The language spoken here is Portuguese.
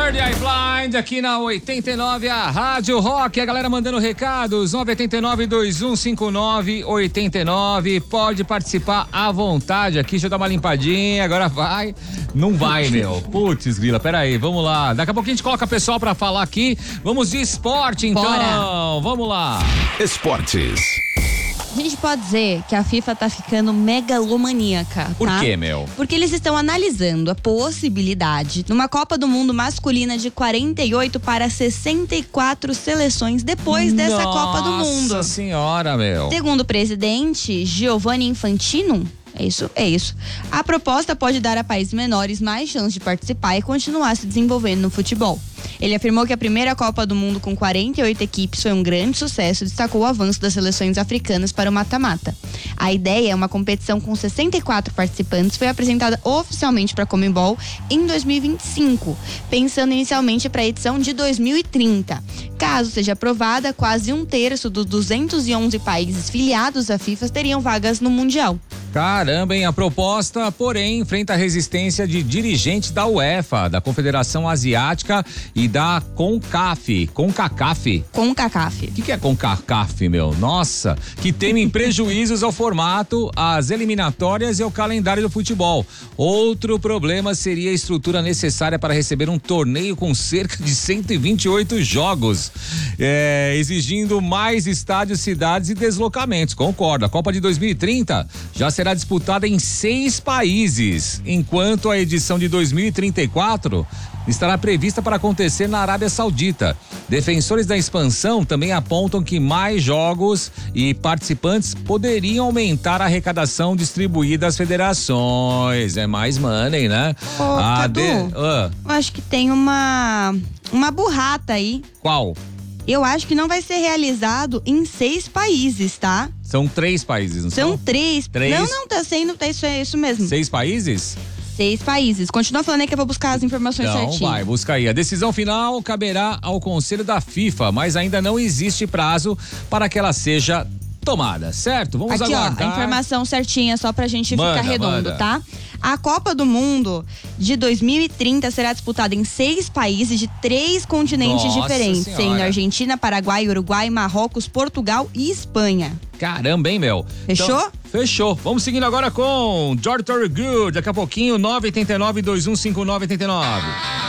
Third Eye Blind aqui na 89, a Rádio Rock. A galera mandando recados, 989-2159-89. Pode participar à vontade aqui. Deixa eu dar uma limpadinha. Agora vai. Não vai, meu. Putz, grila, peraí, vamos lá. Daqui a pouquinho a gente coloca o pessoal pra falar aqui. Vamos de esporte, então. Bora. Vamos lá. Esportes. A gente pode dizer que a FIFA tá ficando megalomaníaca, tá? Por quê, meu? Porque eles estão analisando a possibilidade de uma Copa do Mundo masculina de 48 para 64 seleções depois dessa Copa do Mundo. Nossa senhora, meu. Segundo o presidente Giovanni Infantino, é isso. A proposta pode dar a países menores mais chance de participar e continuar se desenvolvendo no futebol. Ele afirmou que a primeira Copa do Mundo com 48 equipes foi um grande sucesso e destacou o avanço das seleções africanas para o mata-mata. A ideia é uma competição com 64 participantes, foi apresentada oficialmente para a Conmebol em 2025, pensando inicialmente para a edição de 2030. Caso seja aprovada, quase um terço dos 211 países filiados à FIFA teriam vagas no Mundial. Caramba, hein? A proposta, porém, enfrenta a resistência de dirigentes da UEFA, da Confederação Asiática e da CONCACAF. CONCACAF. O que é CONCACAF, meu? Nossa, que temem prejuízos ao formato, às eliminatórias e ao calendário do futebol. Outro problema seria a estrutura necessária para receber um torneio com cerca de 128 jogos, exigindo mais estádios, cidades e deslocamentos. Concordo, a Copa de 2030 já será disputada em 6 países, enquanto a edição de 2034 estará prevista para acontecer na Arábia Saudita. Defensores da expansão também apontam que mais jogos e participantes poderiam aumentar a arrecadação distribuída às federações. É mais money, né? Cadu, eu acho que tem uma burrata aí. Qual? Eu acho que não vai ser realizado em 6 países, tá? São 3 países, não são? São 3. Não, tá sendo, é isso mesmo. 6 países? 6 países. Continua falando aí que eu vou buscar as informações certinho. Então vai, busca aí. A decisão final caberá ao Conselho da FIFA, mas ainda não existe prazo para que ela seja tomada, certo? Vamos aqui, aguardar. Ó, a informação certinha só pra gente ficar redondo, tá? A Copa do Mundo de 2030 será disputada em 6 países de 3 continentes diferentes, sendo Argentina, Paraguai, Uruguai, Marrocos, Portugal e Espanha. Caramba, hein, meu? Fechou? Então, fechou. Vamos seguindo agora com George Thorogood. Daqui a pouquinho, 989-2159-89.